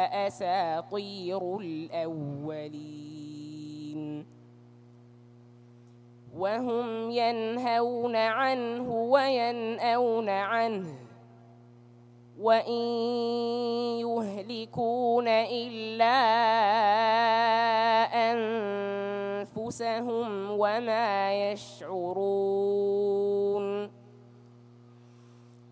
أساطير الأولين وهم ينهون عنه وينأون عنه وإن يهلكون إلا أنفسهم وما يشعرون